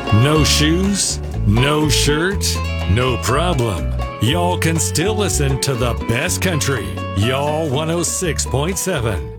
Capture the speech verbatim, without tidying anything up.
No shoes? No shirt? No problem. Y'all can still listen to the best country. Y'all one oh six point seven.